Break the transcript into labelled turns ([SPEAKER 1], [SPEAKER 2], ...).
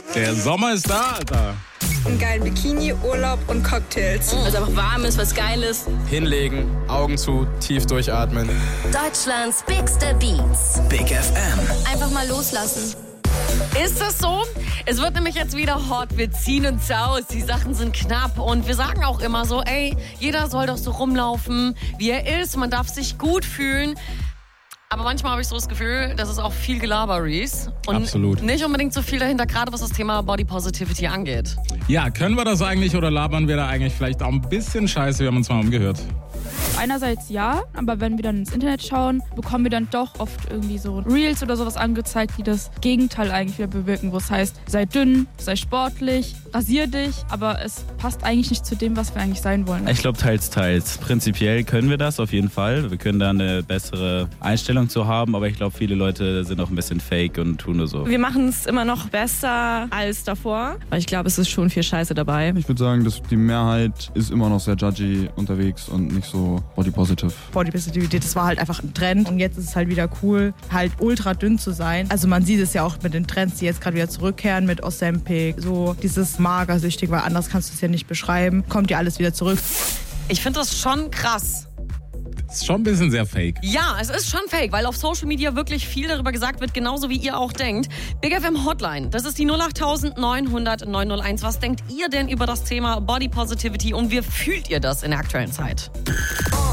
[SPEAKER 1] Der Sommer ist da, Alter.
[SPEAKER 2] Einen geilen Bikini, Urlaub und Cocktails.
[SPEAKER 3] Also einfach warm ist, was Geiles.
[SPEAKER 4] Hinlegen, Augen zu, tief durchatmen.
[SPEAKER 5] Deutschlands bigste Beats.
[SPEAKER 6] Big FM.
[SPEAKER 5] Einfach mal loslassen.
[SPEAKER 3] Ist das so? Es wird nämlich jetzt wieder hot. Wir ziehen uns aus. Die Sachen sind knapp. Und wir sagen auch immer so, ey, jeder soll doch so rumlaufen, wie er ist. Man darf sich gut fühlen. Aber manchmal habe ich so das Gefühl, dass es auch viel Gelaber ist. Und
[SPEAKER 1] Absolut.
[SPEAKER 3] nicht unbedingt so viel dahinter, gerade was das Thema Body Positivity angeht.
[SPEAKER 1] Ja, können wir das eigentlich oder labern wir da eigentlich vielleicht auch ein bisschen Scheiße? Wir haben uns mal umgehört.
[SPEAKER 7] Einerseits ja, aber wenn wir dann ins Internet schauen, bekommen wir dann doch oft irgendwie so Reels oder sowas angezeigt, die das Gegenteil eigentlich wieder bewirken, wo es heißt, sei dünn, sei sportlich, rasier dich, aber es passt eigentlich nicht zu dem, was wir eigentlich sein wollen.
[SPEAKER 8] Ich glaube teils, teils. Prinzipiell können wir das auf jeden Fall. Wir können da eine bessere Einstellung zu haben, aber ich glaube, viele Leute sind auch ein bisschen fake und tun nur so.
[SPEAKER 9] Wir machen es immer noch besser als davor, weil ich glaube, es ist schon viel Scheiße dabei.
[SPEAKER 10] Ich würde sagen, dass die Mehrheit ist immer noch sehr judgy unterwegs und nicht so body positive.
[SPEAKER 11] Body Positivity, das war halt einfach ein Trend und jetzt ist es halt wieder cool, halt ultra dünn zu sein. Also man sieht es ja auch mit den Trends, die jetzt gerade wieder zurückkehren mit Ozempic, so dieses magersüchtig, weil anders kannst du es ja nicht beschreiben, kommt ja alles wieder zurück.
[SPEAKER 3] Ich finde das schon krass.
[SPEAKER 1] Das ist schon ein bisschen sehr fake.
[SPEAKER 3] Ja, es ist schon fake, weil auf Social Media wirklich viel darüber gesagt wird, genauso wie ihr auch denkt. Big FM Hotline, das ist die 08900 901. Was denkt ihr denn über das Thema Body Positivity und wie fühlt ihr das in der aktuellen Zeit?